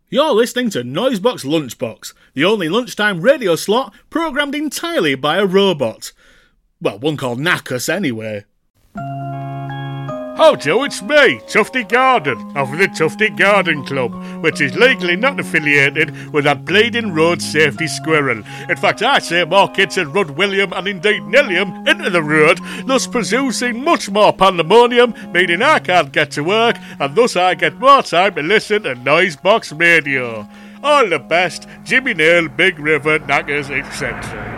You're listening to Noisebox Lunchbox, the only lunchtime radio slot programmed entirely by a robot. Well, one called Knackus anyway. How do, it's me, Tufty Garden, of the Tufty Garden Club, which is legally not affiliated with that bleeding road safety squirrel. In fact, I say more kids should run William and indeed Nilliam into the road, thus producing much more pandemonium, meaning I can't get to work, and thus I get more time to listen to Noisebox Radio. All the best, Jimmy Nail, Big River, Knackers, etc.